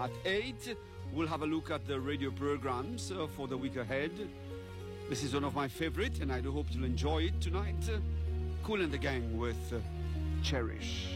At 8, we'll have a look at the radio programs for the week ahead. This is one of my favorite, and I do hope you'll enjoy it tonight. Kool and the Gang with Cherish.